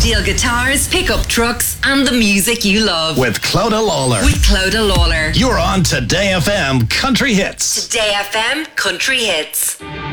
steel guitars, pickup trucks, and the music you love. With Clodagh Lawler. You're on Today FM Country Hits. Today FM Country Hits.